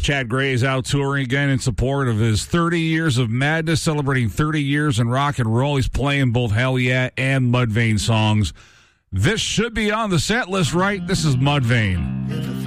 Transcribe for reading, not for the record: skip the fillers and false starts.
Chad Gray is out touring again in support of his 30 Years of Madness, celebrating 30 years in rock and roll. He's playing both Hell Yeah and Mudvayne songs. This should be on the set list, right? This is Mudvayne.